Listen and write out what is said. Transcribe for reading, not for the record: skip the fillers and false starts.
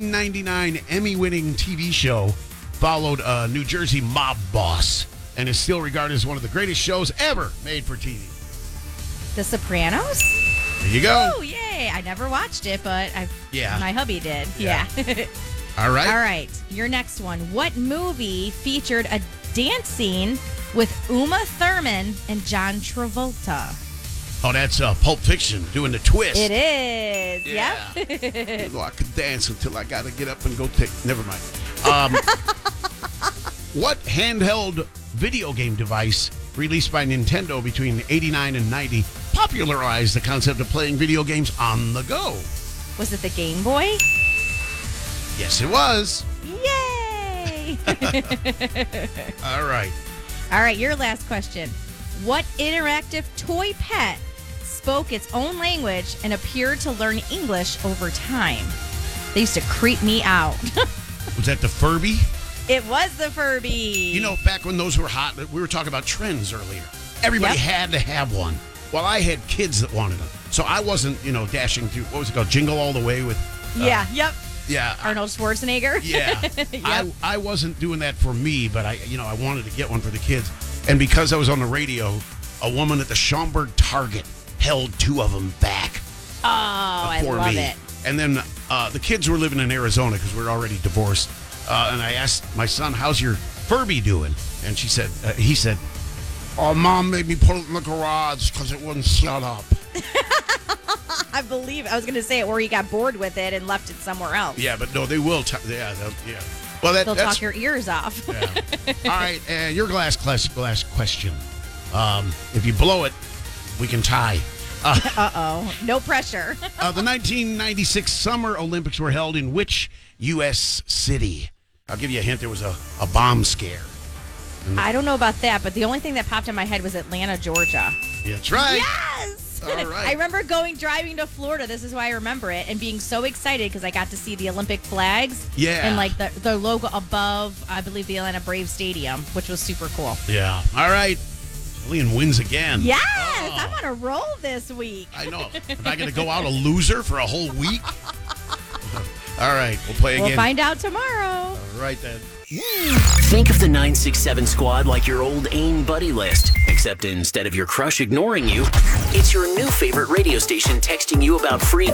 1999 Emmy-winning TV show followed a New Jersey mob boss and is still regarded as one of the greatest shows ever made for TV. The Sopranos? There you go. Oh, yay. I never watched it, but my hubby did. Yeah. Yeah. All right. All right. Your next one. What movie featured a dance scene with Uma Thurman and John Travolta? Oh, that's Pulp Fiction doing the twist. It is. Yeah. Yep. I could dance until I got to get up and go take. Never mind. What handheld video game device released by Nintendo between 89 and 90 popularized the concept of playing video games on the go? Was it the Game Boy? Yes, it was. Yay! All right. All right, your last question. What interactive toy pet spoke its own language and appeared to learn English over time? They used to creep me out. Was that the Furby? It was the Furby. You know, back when those were hot, we were talking about trends earlier. Everybody had to have one. Well, I had kids that wanted them. So I wasn't, dashing through, what was it called? Jingle All the Way with... Yep. Yeah. Arnold Schwarzenegger. Yeah. Yep. I wasn't doing that for me, but I wanted to get one for the kids. And because I was on the radio, a woman at the Schaumburg Target held two of them back. Oh, I love it. And then the kids were living in Arizona because we were already divorced. And I asked my son, "How's your Furby doing?" And he said, "Oh, Mom made me put it in the garage because it wouldn't shut up." I believe I was going to say it where he got bored with it and left it somewhere else. Yeah, but no, they will. Yeah. Well, they'll talk your ears off. Yeah. All right, your last question. If you blow it, we can tie. No pressure. The 1996 Summer Olympics were held in which U.S. city? I'll give you a hint. There was a bomb scare. I don't know about that, but the only thing that popped in my head was Atlanta, Georgia. That's right. Yes! All right. I remember driving to Florida. This is why I remember it, and being so excited because I got to see the Olympic flags. Yeah. And like the logo above, I believe, the Atlanta Braves Stadium, which was super cool. Yeah. All right. Jillian wins again. Yes! Oh. I'm on a roll this week. I know. Am I going to go out a loser for a whole week? All right. We'll play again. We'll find out tomorrow. All right, then. Think of the 967 squad like your old AIM buddy list, except instead of your crush ignoring you, it's your new favorite radio station texting you about free